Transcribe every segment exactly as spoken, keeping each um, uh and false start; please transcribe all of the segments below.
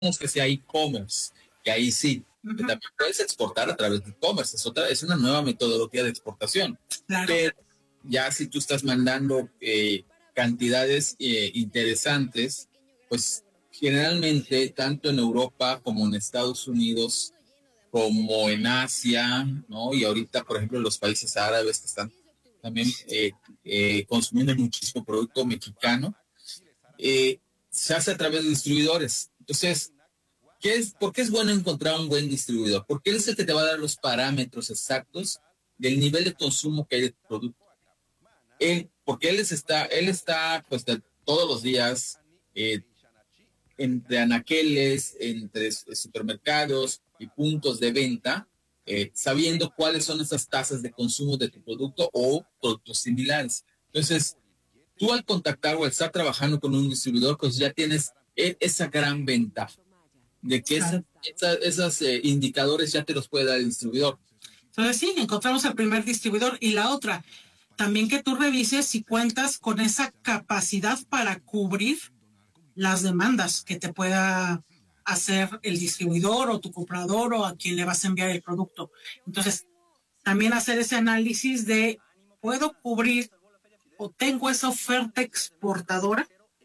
que sea e-commerce, que ahí sí, uh-huh. También puedes exportar a través de e-commerce, es, otra, es una nueva metodología de exportación. Claro. Pero ya si tú estás mandando eh, cantidades eh, interesantes, pues generalmente tanto en Europa como en Estados Unidos, como en Asia, ¿no? Y ahorita, por ejemplo, los países árabes que están también eh, eh, consumiendo muchísimo producto mexicano, eh, se hace a través de distribuidores. Entonces, ¿qué es, ¿por qué es bueno encontrar un buen distribuidor? Porque él es el que te va a dar los parámetros exactos del nivel de consumo que hay de tu producto. Él, porque él está, él está, pues, de, todos los días eh, entre anaqueles, entre supermercados y puntos de venta, eh, sabiendo cuáles son esas tasas de consumo de tu producto o productos similares. Entonces, tú al contactar o al estar trabajando con un distribuidor, pues ya tienes esa gran ventaja de que esa, esa, esos eh, indicadores ya te los puede dar el distribuidor. Entonces sí, encontramos al primer distribuidor. Y la otra, también que tú revises si cuentas con esa capacidad para cubrir las demandas que te pueda hacer el distribuidor o tu comprador o a quien le vas a enviar el producto. Entonces, también hacer ese análisis de, ¿puedo cubrir o tengo esa oferta exportadora?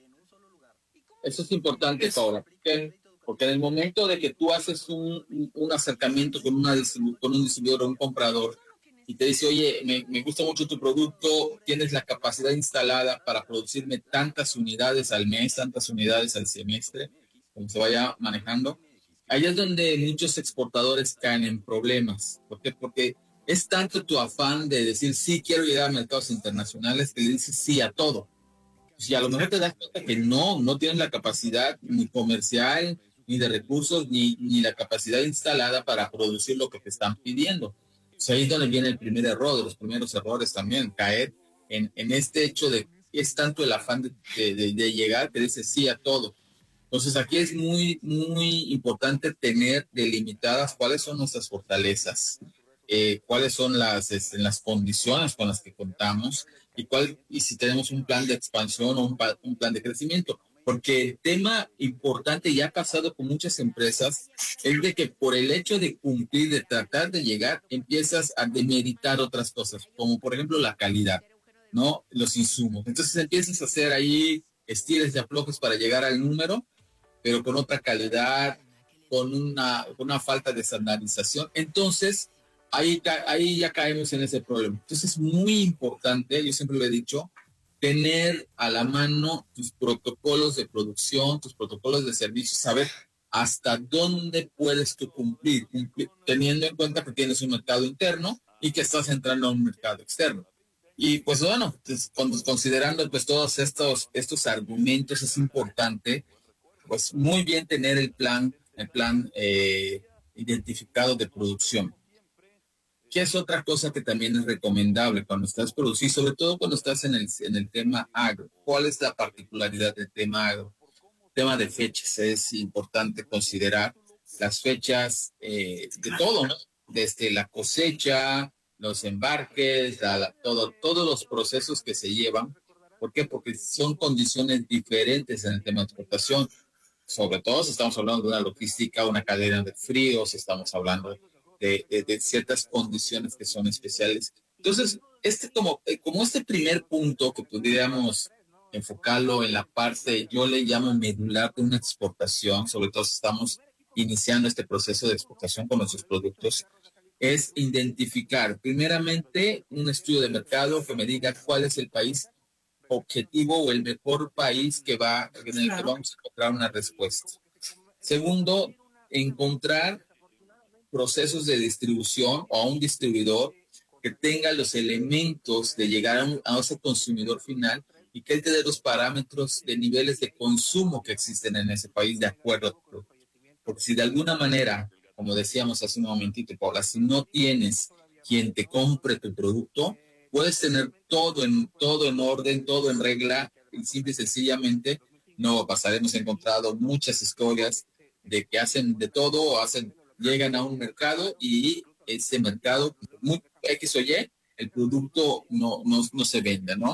Eso es importante, Paula, porque, porque en el momento de que tú haces un, un acercamiento con, una distribu- con un distribuidor o un comprador y te dice, oye, me, me gusta mucho tu producto, tienes la capacidad instalada para producirme tantas unidades al mes, tantas unidades al semestre, como se vaya manejando, ahí es donde muchos exportadores caen en problemas. ¿Por qué? Porque es tanto tu afán de decir, sí, quiero llegar a mercados internacionales, que le dices sí a todo. Y a lo mejor te das cuenta que no, no tienes la capacidad ni comercial, ni de recursos, ni, ni la capacidad instalada para producir lo que te están pidiendo. O sea, ahí es donde viene el primer error, de los primeros errores también, caer en, en este hecho de que es tanto el afán de, de, de, de llegar que dices sí a todo. Entonces aquí es muy, muy importante tener delimitadas cuáles son nuestras fortalezas, eh, cuáles son las, este, las condiciones con las que contamos y, cuál, y si tenemos un plan de expansión o un, un plan de crecimiento. Porque el tema importante y ha pasado con muchas empresas es de que por el hecho de cumplir, de tratar de llegar, empiezas a demeritar otras cosas, como por ejemplo la calidad, ¿no? Los insumos. Entonces empiezas a hacer ahí estilos de aflojos para llegar al número, pero con otra calidad, con una, con una falta de estandarización. Entonces, ahí, ahí ya caemos en ese problema. Entonces, es muy importante, yo siempre lo he dicho, tener a la mano tus protocolos de producción, tus protocolos de servicio, saber hasta dónde puedes tú cumplir, cumplir, teniendo en cuenta que tienes un mercado interno y que estás entrando a un mercado externo. Y pues bueno, pues, considerando pues todos estos, estos argumentos, es importante pues muy bien tener el plan, el plan eh, identificado de producción. ¿Qué es otra cosa que también es recomendable cuando estás produciendo, sobre todo cuando estás en el, en el tema agro? ¿Cuál es la particularidad del tema agro? El tema de fechas es importante considerar las fechas eh, de todo, ¿no? Desde la cosecha, los embarques, la, la, todo, todos los procesos que se llevan. ¿Por qué? Porque son condiciones diferentes en el tema de exportación. Sobre todo si estamos hablando de una logística, una cadena de fríos, estamos hablando de, de, de ciertas condiciones que son especiales. Entonces, este como, como este primer punto que pudiéramos enfocarlo en la parte, yo le llamo medular de una exportación, sobre todo si estamos iniciando este proceso de exportación con nuestros productos, es identificar primeramente un estudio de mercado que me diga cuál es el país objetivo o el mejor país que va, en el que vamos a encontrar una respuesta. Segundo, encontrar procesos de distribución o a un distribuidor que tenga los elementos de llegar a, un, a ese consumidor final y que él te dé los parámetros de niveles de consumo que existen en ese país de acuerdo a tu producto. Porque si de alguna manera, como decíamos hace un momentito, Paula, si no tienes quien te compre tu producto, puedes tener todo en, todo en orden, todo en regla, y simple y sencillamente no va a pasar. Hemos encontrado muchas historias de que hacen de todo, hacen, llegan a un mercado y ese mercado, muy X o Y, el producto no, no, no se vende, ¿no?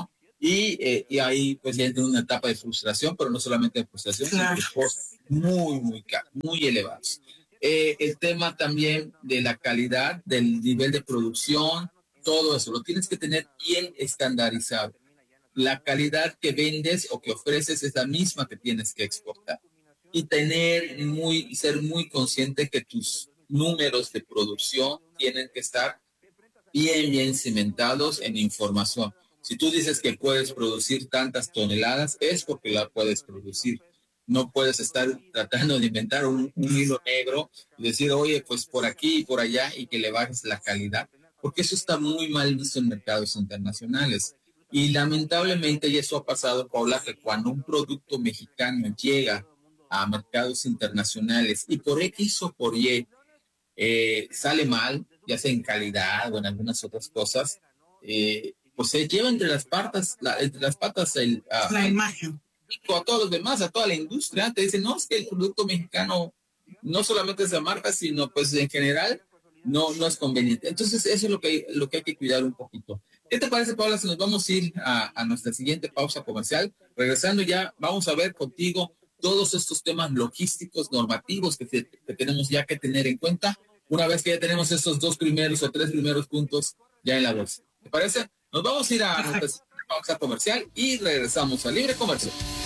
y, eh, y ahí pues ya entra en una etapa de frustración, pero no solamente de frustración, claro, sino de costos muy, muy caros, muy elevados. Eh, el tema también de la calidad, del nivel de producción, todo eso, lo tienes que tener bien estandarizado. La calidad que vendes o que ofreces es la misma que tienes que exportar. Y tener muy, ser muy consciente que tus números de producción tienen que estar bien, bien cimentados en información. Si tú dices que puedes producir tantas toneladas, es porque la puedes producir. No puedes estar tratando de inventar un, un hilo negro y decir, oye, pues por aquí y por allá, y que le bajes la calidad, porque eso está muy mal visto en mercados internacionales. Y lamentablemente, y eso ha pasado, Paula, que cuando un producto mexicano llega a mercados internacionales y por X o por Y eh, sale mal, ya sea en calidad o en algunas otras cosas, eh, pues se lleva entre las patas, la, entre las patas el, a, la imagen. A todos los demás, a toda la industria. Te dicen, no, es que el producto mexicano no solamente es la marca, sino pues en general no, no es conveniente. Entonces eso es lo que, lo que hay que cuidar un poquito. ¿Qué te parece, Paula, si nos vamos a ir a, a nuestra siguiente pausa comercial? Regresando ya, vamos a ver contigo todos estos temas logísticos, normativos que, te, que tenemos ya que tener en cuenta una vez que ya tenemos estos dos primeros o tres primeros puntos ya en la bolsa. ¿Te parece? Nos vamos a ir a nuestra pausa comercial y regresamos a Libre Comercio.